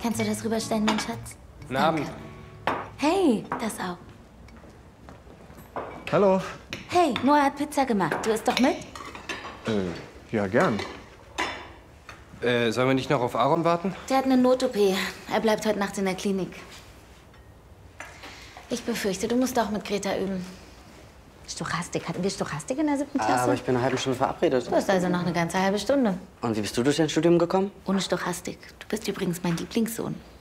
Kannst du das rüberstellen, mein Schatz? Guten Abend. Hey, das auch. Hallo. Hey, Noah hat Pizza gemacht. Du isst doch mit? Ja, gern. Sollen wir nicht noch auf Aaron warten? Der hat eine Not-OP. Er bleibt heute Nacht in der Klinik. Ich befürchte, du musst auch mit Greta üben. Stochastik. Hatten wir Stochastik in der 7. Klasse? Aber ich bin eine halbe Stunde verabredet. Du hast also noch eine ganze halbe Stunde. Und wie bist du durch dein Studium gekommen? Ohne Stochastik. Du bist übrigens mein Lieblingssohn.